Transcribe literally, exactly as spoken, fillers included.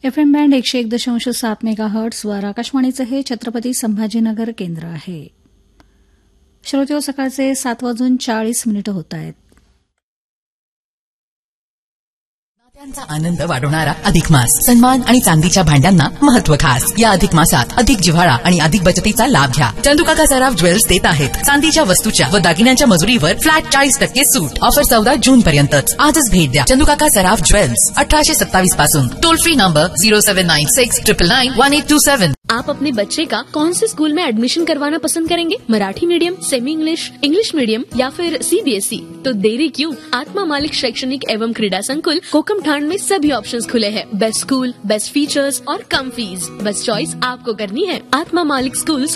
F M band एकशे एक दशांश सात मेगा हर्ट्सवर आकाशवाणीचं हे छत्रपती संभाजीनगर केंद्र आहे. श्रोत्यो, सकाळचे सात वाजून चाळीस मिनिटं होत आहेत. नात्यांचा आनंद वाढवणारा अधिक मास. सन्मान आणि चांदीच्या भांड्यांना महत्व खास. या अधिक मासात अधिक जिव्हाळा आणि अधिक बचतीचा लाभ घ्या. चंदुकाका सराफ ज्वेल्स देत आहेत चांदीच्या वस्तूच्या व दागिन्यांच्या मजुरीवर फ्लॅट चाळीस टक्के सूट. ऑफर चौदा जून पर्यंतच. आजच भेट द्या चंदुकाका सराफ ज्वेल्स, अठराशे सत्तावीस पासून. Toll free number zero seven nine six triple nine one eight to सेवन. आप अपने बच्चे का कौन से स्कूल में एडमिशन करवाना पसंद करेंगे? Marathi medium, semi English, English medium या फिर सीबीएसई? तो देरी क्यों? आत्मा मालिक शैक्षणिक एवं क्रीड़ा संकुल कोकमठाण में सभी ऑप्शंस खुले हैं. बेस्ट स्कूल, बेस्ट फीचर्स और कम फीस. बस चॉइस आपको करनी है. आत्मा मालिक स्कूल